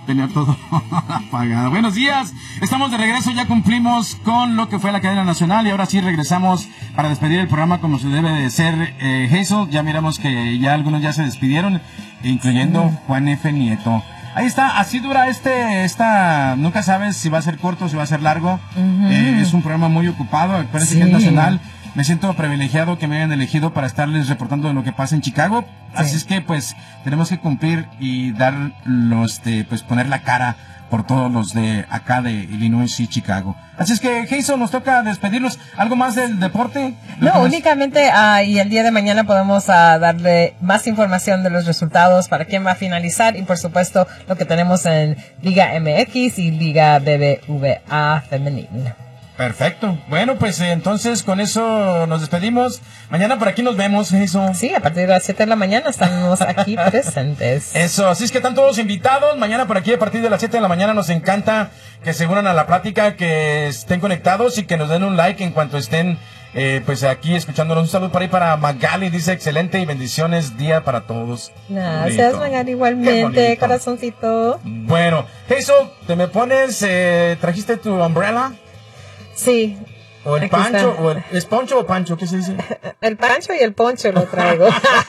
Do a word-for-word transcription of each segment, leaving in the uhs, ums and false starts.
tenía todo apagado. Buenos días, estamos de regreso, ya cumplimos con lo que fue la cadena nacional y ahora sí regresamos para despedir el programa como se debe de ser. eh, Hazel, ya miramos que ya algunos ya se despidieron, incluyendo Juan F. Nieto. Ahí está, así dura este, esta, nunca sabes si va a ser corto o si va a ser largo. Uh-huh. eh, es un programa muy ocupado, acuérdense sí. que es nacional. Me siento privilegiado que me hayan elegido para estarles reportando de lo que pasa en Chicago. Sí. Así es que, pues, tenemos que cumplir y dar los de, pues, poner la cara por todos los de acá de Illinois y Chicago. Así es que, Hazel, nos toca despedirnos. ¿Algo más del deporte? No, únicamente, uh, y el día de mañana podemos uh, darle más información de los resultados, para quién va a finalizar y, por supuesto, lo que tenemos en Liga M X y Liga B B V A femenina. Perfecto. Bueno, pues eh, entonces con eso nos despedimos. Mañana por aquí nos vemos, eso. Sí, a partir de las siete de la mañana estamos aquí presentes. Eso, así es que están todos invitados. Mañana por aquí a partir de las siete de la mañana nos encanta que se unan a la plática, que estén conectados y que nos den un like en cuanto estén eh, pues aquí escuchándonos. Un saludo por ahí para Magali, dice excelente y bendiciones día para todos. Gracias, Magali, igualmente, corazoncito. Bueno, eso, ¿te me pones, eh, trajiste tu umbrella? Sí. O el pancho, o el, ¿es poncho o pancho? ¿Qué se dice? El pancho y el poncho lo traigo.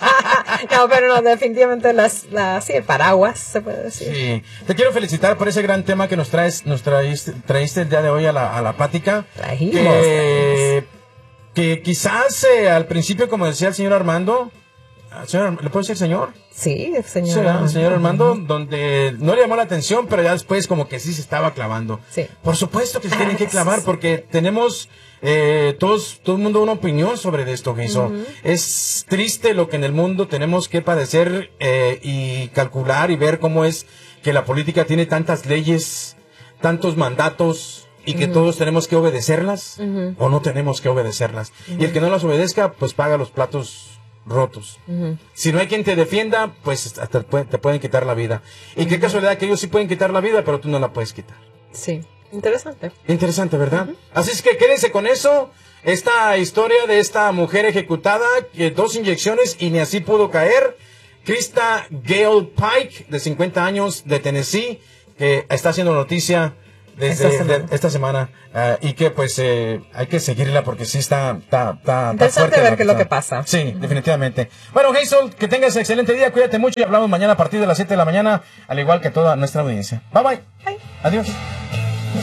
No, pero no, definitivamente las, las, sí, el paraguas, se puede decir. Sí. Te quiero felicitar por ese gran tema que nos traes, nos traíste, traíste el día de hoy a la, a la plática. Trajimos. Que, que quizás eh, al principio, como decía el señor Armando, señor, ¿le puedo decir señor? Sí, el señor. Sí, el señor Armando, uh-huh. donde no le llamó la atención, pero ya después como que sí se estaba clavando. Sí. Por supuesto que se tienen que clavar porque tenemos eh, todos, todo el mundo una opinión sobre esto que hizo. Uh-huh. Es triste lo que en el mundo tenemos que padecer eh, y calcular y ver cómo es que la política tiene tantas leyes, tantos mandatos y que uh-huh. todos tenemos que obedecerlas uh-huh. o no tenemos que obedecerlas. Uh-huh. Y el que no las obedezca, pues paga los platos rotos. Uh-huh. Si no hay quien te defienda, pues hasta te pueden quitar la vida. Y uh-huh. qué casualidad que ellos sí pueden quitar la vida, pero tú no la puedes quitar. Sí, interesante. Interesante, ¿verdad? Uh-huh. Así es que quédense con eso. Esta historia de esta mujer ejecutada, que dos inyecciones y ni así pudo caer. Krista Gale Pike, de cincuenta años, de Tennessee, que está haciendo noticia desde esta semana, de, esta semana uh, y que pues eh, hay que seguirla porque sí está, está, está, está fuerte ver qué es lo que pasa. Sí, uh-huh. definitivamente. Bueno, Hazel, que tengas excelente día, cuídate mucho y hablamos mañana a partir de las siete de la mañana, al igual que toda nuestra audiencia. Bye bye. Bye. Adiós.